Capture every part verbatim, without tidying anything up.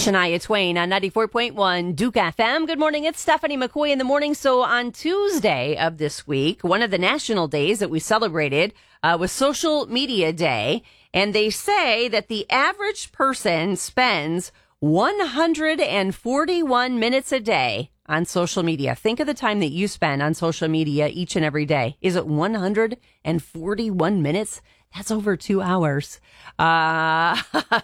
Shania Twain on ninety-four point one Duke F M. Good morning. It's Stephanie McCoy in the morning. So on Tuesday of this week, one of the national days that we celebrated uh, was Social Media Day. And they say that the average person spends one hundred forty-one minutes a day on social media. Think of the time that you spend on social media each and every day. Is it one hundred forty-one minutes? That's over two hours. Uh,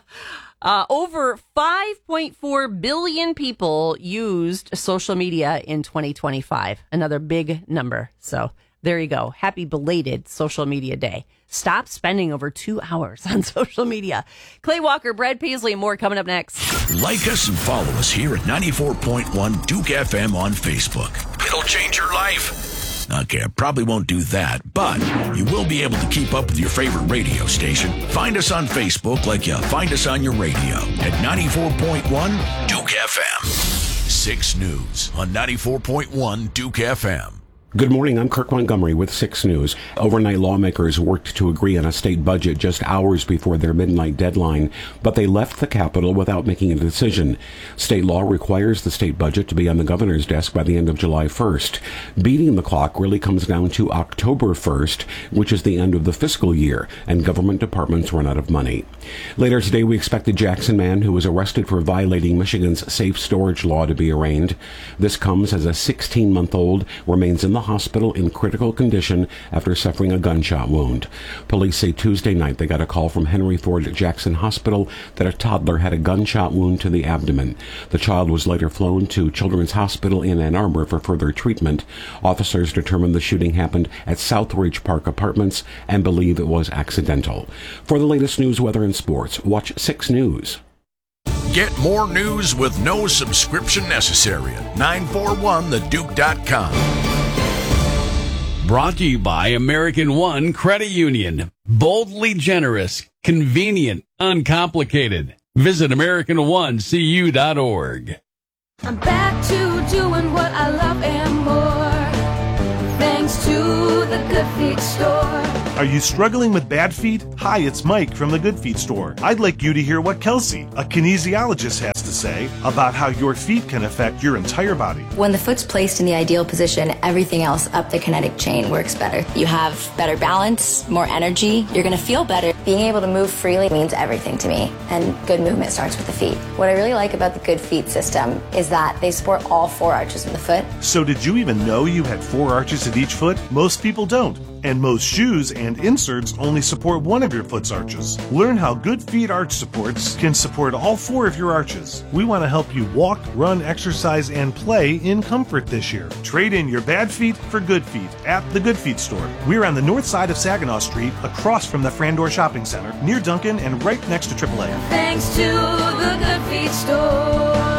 uh, over five point four billion people used social media in twenty twenty-five. Another big number. So there you go. Happy belated Social Media Day. Stop spending over two hours on social media. Clay Walker, Brad Paisley, and more coming up next. Like us and follow us here at ninety-four point one Duke F M on Facebook. It'll change your life. Okay, I probably won't do that, but you will be able to keep up with your favorite radio station. Find us on Facebook like you find us on your radio at ninety-four point one Duke F M. six News on ninety-four point one Duke F M. Good morning, I'm Kirk Montgomery with six News. Overnight lawmakers worked to agree on a state budget just hours before their midnight deadline, but they left the Capitol without making a decision. State law requires the state budget to be on the governor's desk by the end of July first. Beating the clock really comes down to October first, which is the end of the fiscal year, and government departments run out of money. Later today, we expect the Jackson man who was arrested for violating Michigan's safe storage law to be arraigned. This comes as a sixteen-month-old remains in the hospital in critical condition after suffering a gunshot wound. Police say Tuesday night they got a call from Henry Ford Jackson Hospital that a toddler had a gunshot wound to the abdomen. The child was later flown to Children's Hospital in Ann Arbor for further treatment. Officers determined the shooting happened at Southridge Park Apartments and believe it was accidental. For the latest news, weather, and sports, watch six News. Get more news with no subscription necessary at nine four one the duke dot com. Brought to you by American One Credit Union. Boldly generous, convenient, uncomplicated. Visit American One C U dot org. I'm back to doing what I love and more, thanks to the Good Feet Store. Are you struggling with bad feet? Hi, it's Mike from the Good Feet Store. I'd like you to hear what Kelsey, a kinesiologist, has to say about how your feet can affect your entire body. When the foot's placed in the ideal position, everything else up the kinetic chain works better. You have better balance, more energy, you're going to feel better. Being able to move freely means everything to me, and good movement starts with the feet. What I really like about the Good Feet system is that they support all four arches of the foot. So did you even know you had four arches at each foot? Most people don't. And most shoes and inserts only support one of your foot's arches. Learn how Good Feet arch supports can support all four of your arches. We want to help you walk, run, exercise, and play in comfort this year. Trade in your bad feet for good feet at the Good Feet Store. We're on the north side of Saginaw Street, across from the Frandor Shopping Center, near Duncan and right next to triple A. Thanks to the Good Feet Store.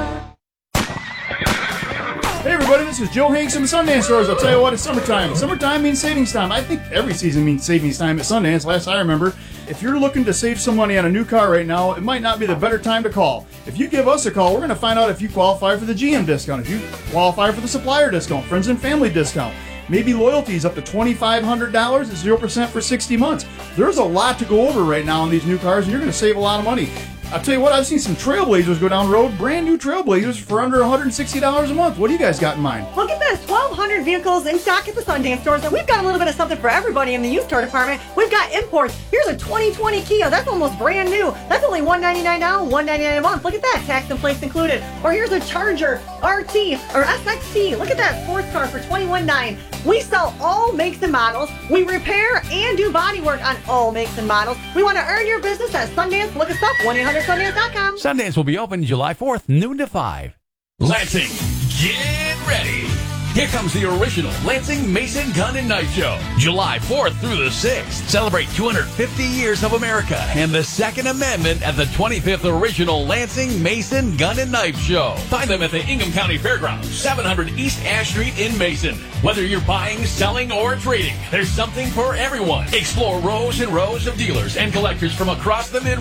Hey everybody, this is Joe Hanks from the Sundance Stores. I'll tell you what, it's summertime. Summertime means savings time. I think every season means savings time at Sundance, last I remember. If you're looking to save some money on a new car right now, it might not be the better time to call. If you give us a call, we're going to find out if you qualify for the G M discount, if you qualify for the supplier discount, friends and family discount. Maybe loyalty is up to twenty-five hundred dollars at zero percent for sixty months. There's a lot to go over right now on these new cars, and you're going to save a lot of money. I'll tell you what, I've seen some Trailblazers go down the road, brand new Trailblazers for under one hundred sixty dollars a month. What do you guys got in mind? Look at this, twelve hundred vehicles in stock at the Sundance Stores, and we've got a little bit of something for everybody in the used car department. We've got imports. Here's a twenty twenty Kia. That's almost brand new. That's only one hundred ninety-nine dollars, one hundred ninety-nine dollars a month. Look at that, tax and place included. Or here's a Charger R T or S X T. Look at that sports car for twenty-one nine hundred dollars. We sell all makes and models. We repair and do body work on all makes and models. We want to earn your business at Sundance. Look us up, one eight hundred Sundance dot com. Sundance will be open July fourth, noon to five. Lansing, get ready. Here comes the original Lansing Mason Gun and Knife Show. July fourth through the sixth. Celebrate two hundred fifty years of America and the Second Amendment at the twenty-fifth original Lansing Mason Gun and Knife Show. Find them at the Ingham County Fairgrounds, seven hundred East Ash Street in Mason. Whether you're buying, selling, or trading, there's something for everyone. Explore rows and rows of dealers and collectors from across the Midwest.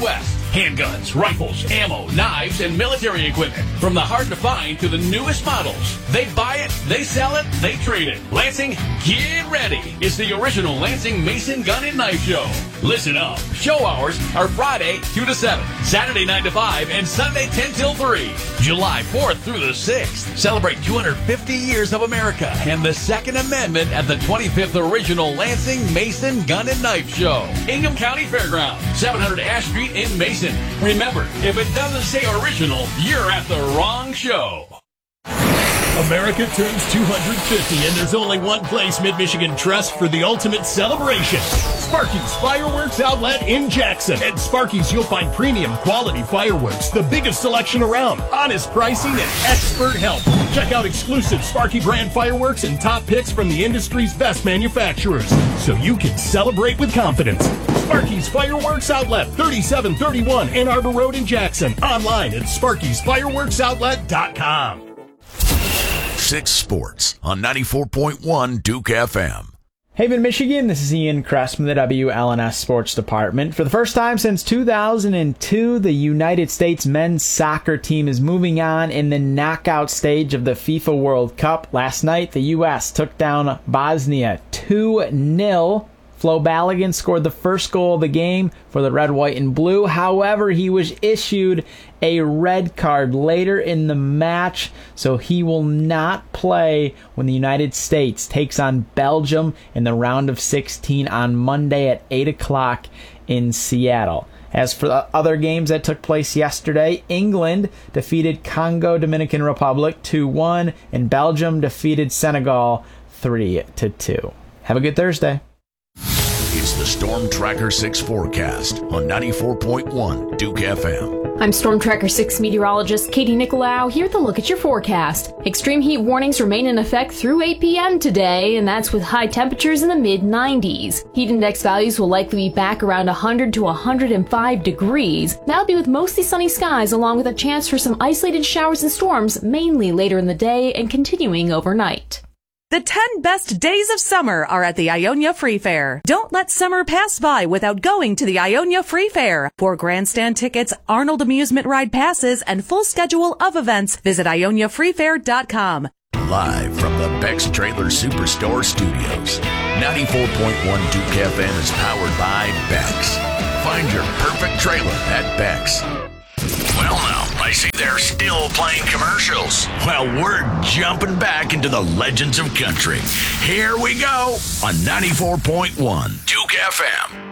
Handguns, rifles, ammo, knives, and military equipment. From the hard to find to the newest models. They buy it, they sell it, they trade it. Lansing, get ready. It's the original Lansing Mason Gun and Knife Show. Listen up. Show hours are Friday two to seven, Saturday nine to five, and Sunday ten till three. July fourth through the sixth. Celebrate two hundred fifty years of America and the Second Amendment at the twenty-fifth original Lansing Mason Gun and Knife Show. Ingham County Fairgrounds, seven hundred Ash Street in Mason. Remember, if it doesn't say original, you're at the wrong show. America turns two hundred fifty, and there's only one place Mid-Michigan trusts for the ultimate celebration. Sparky's Fireworks Outlet in Jackson. At Sparky's, you'll find premium quality fireworks, the biggest selection around, honest pricing, and expert help. Check out exclusive Sparky brand fireworks and top picks from the industry's best manufacturers, so you can celebrate with confidence. Sparky's Fireworks Outlet, thirty-seven thirty-one Ann Arbor Road in Jackson. Online at sparkys fireworks outlet dot com. Six Sports on ninety-four point one Duke F M. Haven, Michigan, this is Ian Kress from the W L N S Sports Department. For the first time since two thousand two, the United States men's soccer team is moving on in the knockout stage of the FIFA World Cup. Last night, the U S took down Bosnia two nil. Flo Balogun scored the first goal of the game for the red, white, and blue. However, he was issued a red card later in the match, so he will not play when the United States takes on Belgium in the round of sixteen on Monday at eight o'clock in Seattle. As for the other games that took place yesterday, England defeated Congo Dominican Republic two one, and Belgium defeated Senegal three to two. Have a good Thursday. It's the Storm Tracker six forecast on ninety-four point one Duke F M. I'm Storm Tracker six meteorologist Katie Nicolau here to look at your forecast. Extreme heat warnings remain in effect through eight p.m. today, and that's with high temperatures in the mid nineties. Heat index values will likely be back around one hundred to one hundred five degrees. That'll be with mostly sunny skies, along with a chance for some isolated showers and storms, mainly later in the day and continuing overnight. The ten best days of summer are at the Ionia Free Fair. Don't let summer pass by without going to the Ionia Free Fair. For grandstand tickets, Arnold Amusement Ride passes, and full schedule of events, visit ionia free fair dot com. Live from the Beck's Trailer Superstore Studios, ninety-four point one Duke F M is powered by Beck's. Find your perfect trailer at Beck's. Well, now, I see they're still playing commercials. Well, we're jumping back into the legends of country. Here we go on ninety-four point one Duke F M.